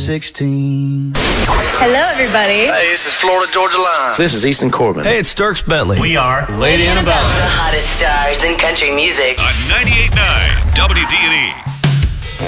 16. Hello, everybody. Hey, this is Florida Georgia Line. This is Easton Corbin. Hey, it's Dierks Bentley. We are Lady Annabella. The hottest stars in country music. On 98.9 WD&E.